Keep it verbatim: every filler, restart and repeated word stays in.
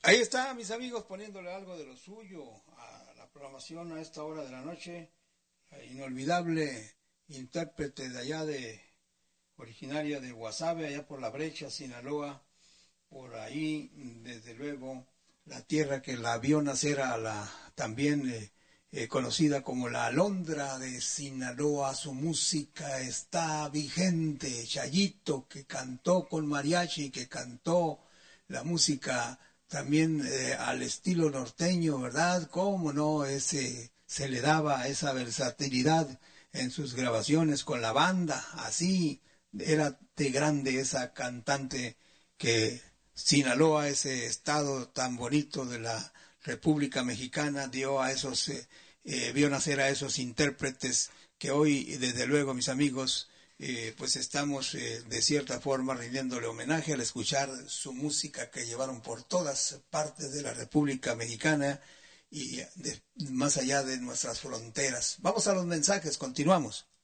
Ahí está, mis amigos, poniéndole algo de lo suyo a la programación a esta hora de la noche. La inolvidable intérprete de allá de, originaria de Guasave, allá por la Brecha, Sinaloa, por ahí, desde luego, la tierra que la vio nacer a la también eh, eh, conocida como la Alondra de Sinaloa. Su música está vigente. Chayito, que cantó con mariachi, que cantó la música también eh, al estilo norteño, ¿verdad? ¿Cómo no? Ese, se le daba esa versatilidad en sus grabaciones con la banda. Así era de grande esa cantante que Sinaloa, ese estado tan bonito de la República Mexicana, dio a esos, eh, eh, vio nacer a esos intérpretes que hoy, desde luego, mis amigos, eh, pues estamos eh, de cierta forma rindiéndole homenaje al escuchar su música que llevaron por todas partes de la República Mexicana y de, más allá de nuestras fronteras. Vamos a los mensajes, continuamos.